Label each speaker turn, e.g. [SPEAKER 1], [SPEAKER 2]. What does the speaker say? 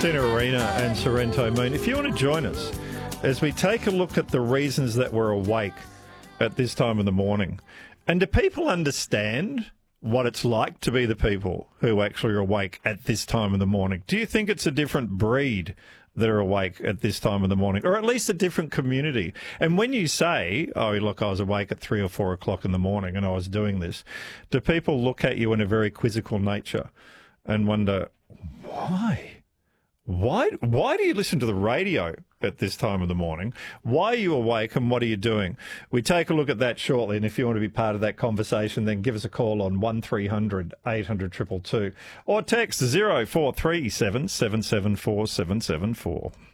[SPEAKER 1] Christina Arena and Sorrento Moon. If you want to join us as we take a look at the reasons that we're awake at this time of the morning, and do people understand what it's like to be the people who actually are awake at this time of the morning? Do you think it's a different breed that are awake at this time of the morning, or at least a different community? And when you say, oh, look, I was awake at 3 or 4 o'clock in the morning and I was doing this, do people look at you in a very quizzical nature and wonder, why? Why do you listen to the radio at this time of the morning? Why are you awake and what are you doing? We take a look at that shortly, and if you want to be part of that conversation, then give us a call on 1300 800 222 or text 0437 774 774.